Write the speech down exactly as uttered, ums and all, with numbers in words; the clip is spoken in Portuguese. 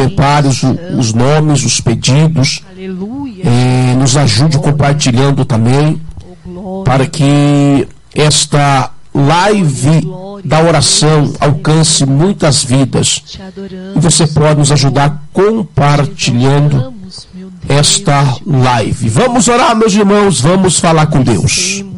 comentários os nomes, os pedidos. E nos ajude compartilhando também, para que esta live da oração alcance muitas vidas. E você pode nos ajudar compartilhando esta live. Vamos orar, meus irmãos, vamos falar com Deus.